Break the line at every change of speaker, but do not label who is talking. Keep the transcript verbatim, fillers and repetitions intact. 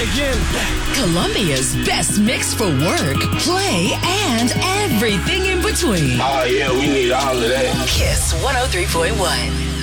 again.
Colombia's best mix for work, play, and everything in between.
Oh, yeah, we need all of that.
Kiss one oh three point one.